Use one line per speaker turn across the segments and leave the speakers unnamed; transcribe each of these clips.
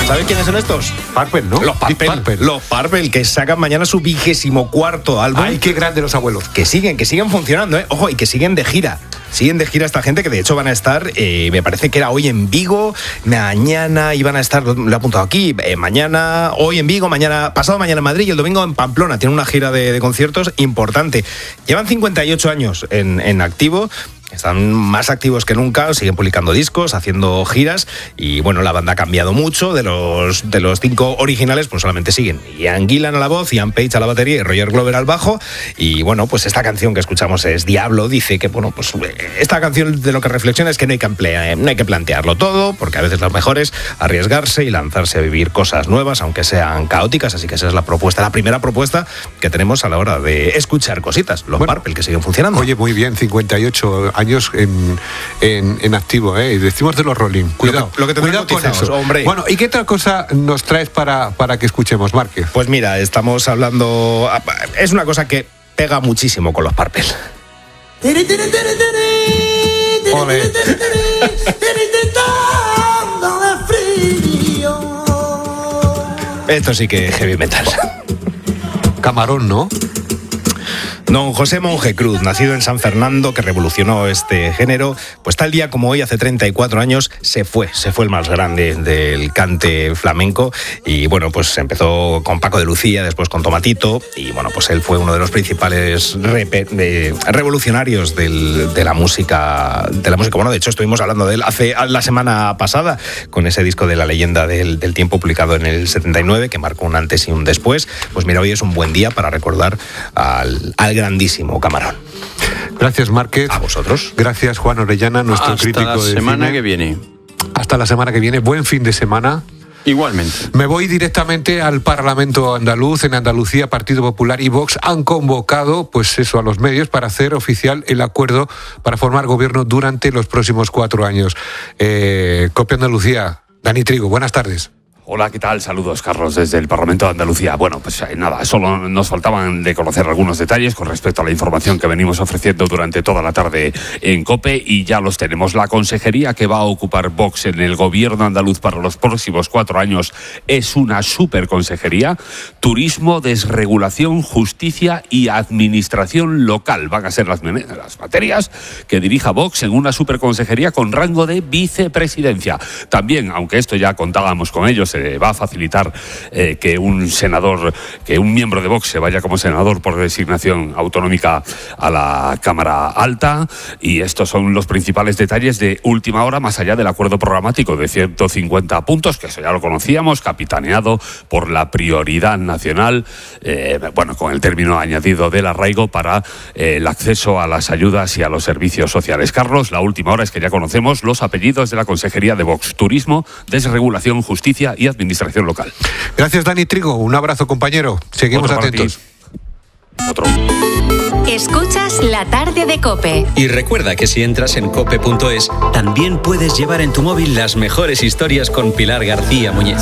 ¿Sabes quiénes son estos?
Purple, ¿no?
Los Purple. Los Purple, que sacan mañana su 24º álbum.
¡Ay, qué grande los abuelos!
Que siguen funcionando, ¿eh? Ojo, y que siguen de gira. Siguen de gira esta gente, que de hecho van a estar, me parece que era hoy en Vigo, mañana iban a estar, lo he apuntado aquí, mañana, hoy en Vigo, mañana, pasado mañana en Madrid y el domingo en Pamplona. Tienen una gira de conciertos importante. Llevan 58 años en activo. Están más activos que nunca, siguen publicando discos, haciendo giras y bueno, la banda ha cambiado mucho. De los 5 originales, pues solamente siguen Ian Gillan a la voz, Ian Page a la batería y Roger Glover al bajo. Y bueno, pues esta canción que escuchamos es Diablo. Dice que bueno, pues esta canción de lo que reflexiona es que no hay que plantearlo todo, porque a veces lo mejor es arriesgarse y lanzarse a vivir cosas nuevas, aunque sean caóticas. Así que esa es la primera propuesta que tenemos a la hora de escuchar cositas. Los Purple, que siguen funcionando.
Oye, muy bien, 58 años en activo, ¿eh? Y decimos de los Rolling. Cuidado,
lo que
cuidado con eso.
Hombre.
Bueno, ¿y qué otra cosa nos traes para que escuchemos, Márquez?
Pues mira, estamos hablando... Es una cosa que pega muchísimo con los Purple.
Ole.
Esto sí que es heavy metal.
Camarón, ¿no?
Don José Monje Cruz, nacido en San Fernando, que revolucionó este género, pues tal día como hoy, hace 34 años, se fue el más grande del cante flamenco. Y bueno, pues empezó con Paco de Lucía, después con Tomatito, y bueno, pues él fue uno de los principales revolucionarios de la música. Bueno, de hecho estuvimos hablando de él la semana pasada, con ese disco de La leyenda del tiempo, publicado en el 79, que marcó un antes y un después. Pues mira, hoy es un buen día para recordar al grandísimo Camarón.
Gracias, Márquez.
A vosotros.
Gracias, Juan Orellana, nuestro crítico de cine.
Hasta la semana que viene.
Hasta la semana que viene. Buen fin de semana.
Igualmente.
Me voy directamente al Parlamento andaluz. En Andalucía, Partido Popular y Vox han convocado, pues eso, a los medios para hacer oficial el acuerdo para formar gobierno durante los próximos 4 años. COPE Andalucía, Dani Trigo, buenas tardes.
Hola, ¿qué tal? Saludos, Carlos, desde el Parlamento de Andalucía. Bueno, pues nada, solo nos faltaban de conocer algunos detalles con respecto a la información que venimos ofreciendo durante toda la tarde en COPE, y ya los tenemos. La consejería que va a ocupar Vox en el gobierno andaluz para los próximos 4 años es una superconsejería. Turismo, desregulación, justicia y administración local van a ser las materias que dirija Vox en una superconsejería con rango de vicepresidencia. También, aunque esto ya contábamos con ellos, se va a facilitar que un miembro de Vox se vaya como senador por designación autonómica a la Cámara Alta, y estos son los principales detalles de última hora, más allá del acuerdo programático de 150 puntos, que eso ya lo conocíamos, capitaneado por la prioridad nacional, con el término añadido del arraigo para el acceso a las ayudas y a los servicios sociales. Carlos, la última hora es que ya conocemos los apellidos de la consejería de Vox: Turismo, Desregulación, Justicia y Administración Local.
Gracias, Dani Trigo. Un abrazo, compañero. Seguimos atentos.
Otro.
Escuchas La Tarde de COPE.
Y recuerda que si entras en cope.es, también puedes llevar en tu móvil las mejores historias con Pilar García Muñiz.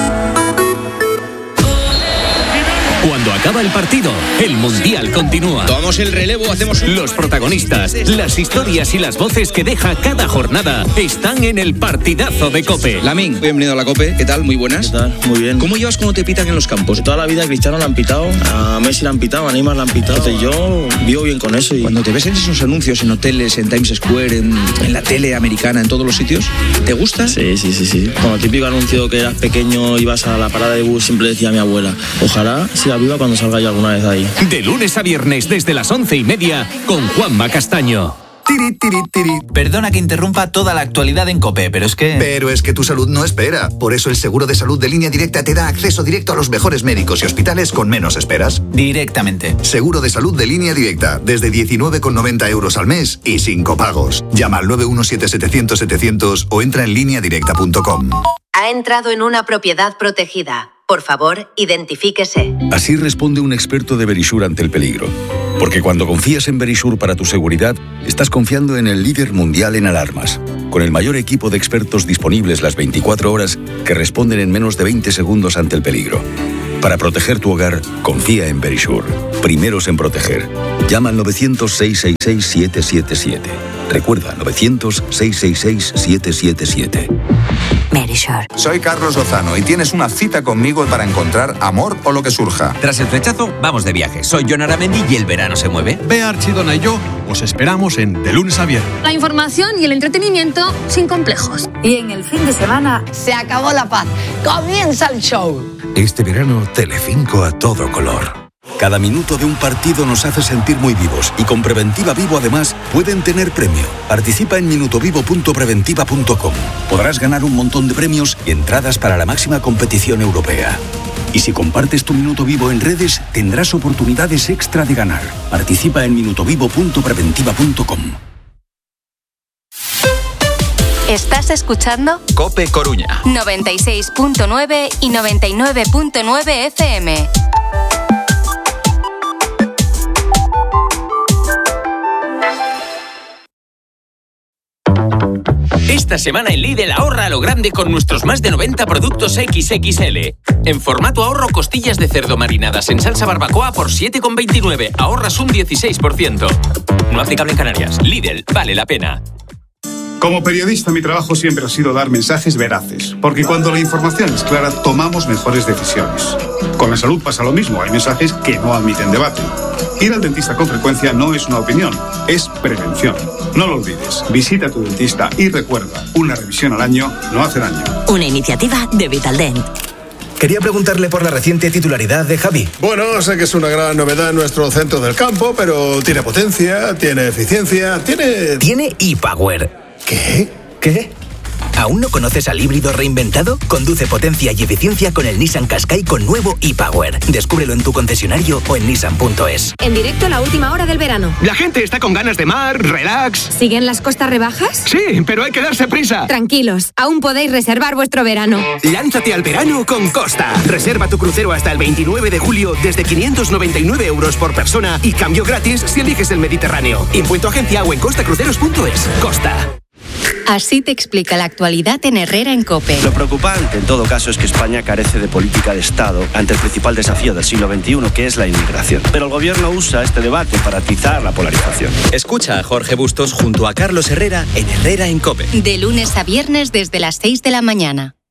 Cuando acaba el partido, el Mundial continúa.
Tomamos el relevo, hacemos
Los protagonistas, las historias y las voces que deja cada jornada están en el partidazo de COPE.
Lamín, bienvenido a la COPE. ¿Qué tal? Muy buenas.
¿Qué tal? Muy bien.
¿Cómo llevas cuando te pitan en los campos?
Toda la vida a Cristiano le han pitado, a Messi le han pitado, a Neymar le han pitado. Entonces yo vivo bien con eso.
Cuando te ves en esos anuncios en hoteles, en Times Square, en la tele americana, en todos los sitios, ¿te gusta?
Sí. Como el típico anuncio que eras pequeño, ibas a la parada de bus, siempre decía mi abuela: ojalá siga viva cuando salga yo alguna vez de ahí.
De lunes a viernes desde las 11:30 con Juanma Castaño.
Perdona que interrumpa toda la actualidad en COPE, pero es que
tu salud no espera. Por eso el seguro de salud de Línea Directa te da acceso directo a los mejores médicos y hospitales con menos esperas.
Directamente.
Seguro de salud de Línea Directa, desde 19,90 € al mes y sin copagos. Llama al 917-700-700 o entra en lineadirecta.com.
Ha entrado en una propiedad protegida. Por favor, identifíquese.
Así responde un experto de Verisur ante el peligro. Porque cuando confías en Verisur para tu seguridad, estás confiando en el líder mundial en alarmas, con el mayor equipo de expertos disponibles las 24 horas que responden en menos de 20 segundos ante el peligro. Para proteger tu hogar, confía en Verisur. Primeros en proteger. Llama al 900-666-777. Recuerda, 900-666-777.
Medisure.
Soy Carlos Lozano y tienes una cita conmigo para encontrar amor o lo que surja.
Tras el flechazo, vamos de viaje. Soy Jon Aramendi y el verano se mueve.
Bea Archidona y yo os esperamos en De Lunes a Viernes.
La información y el entretenimiento sin complejos.
Y en el fin de semana
se acabó la paz. Comienza el show.
Este verano, Telecinco a todo color.
Cada minuto de un partido nos hace sentir muy vivos y con Preventiva Vivo además pueden tener premio. Participa en minutovivo.preventiva.com. Podrás ganar un montón de premios y entradas para la máxima competición europea. Y si compartes tu Minuto Vivo en redes, tendrás oportunidades extra de ganar. Participa en minutovivo.preventiva.com.
¿Estás escuchando?
COPE Coruña.
96.9 y 99.9 FM.
Esta semana en Lidl ahorra a lo grande con nuestros más de 90 productos XXL. En formato ahorro, costillas de cerdo marinadas en salsa barbacoa por 7,29. Ahorras un 16%. No aplicable en Canarias. Lidl, vale la pena.
Como periodista, mi trabajo siempre ha sido dar mensajes veraces, porque cuando la información es clara, tomamos mejores decisiones. Con la salud pasa lo mismo, hay mensajes que no admiten debate. Ir al dentista con frecuencia no es una opinión, es prevención. No lo olvides, visita a tu dentista y recuerda, una revisión al año no hace daño.
Una iniciativa de Vitaldent.
Quería preguntarle por la reciente titularidad de Javi.
Bueno, sé que es una gran novedad en nuestro centro del campo, pero tiene potencia, tiene eficiencia, tiene...
Tiene ePower. ¿Qué? ¿Aún no conoces al híbrido reinventado? Conduce potencia y eficiencia con el Nissan Qashqai con nuevo ePower. Descúbrelo en tu concesionario o en nissan.es.
En directo a la última hora del verano.
La gente está con ganas de mar, relax.
¿Siguen las costas rebajas?
Sí, pero hay que darse prisa.
Tranquilos, aún podéis reservar vuestro verano.
Lánzate al verano con Costa. Reserva tu crucero hasta el 29 de julio desde 599 euros por persona y cambio gratis si eliges el Mediterráneo. Impuesto agencia o en costacruceros.es. Costa.
Así te explica la actualidad en Herrera en COPE.
Lo preocupante, en todo caso, es que España carece de política de Estado ante el principal desafío del siglo XXI, que es la inmigración. Pero el gobierno usa este debate para atizar la polarización.
Escucha a Jorge Bustos junto a Carlos Herrera en Herrera en COPE.
De lunes a viernes desde las 6 de la mañana.